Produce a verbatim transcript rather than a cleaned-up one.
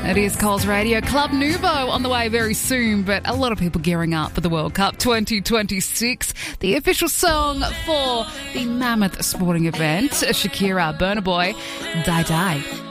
It is Coles Radio. Club Nouveau on the way very soon, but a lot of people gearing up for the World Cup twenty twenty-six. The official song for the mammoth sporting event, Shakira, Burna Boy, Die Die.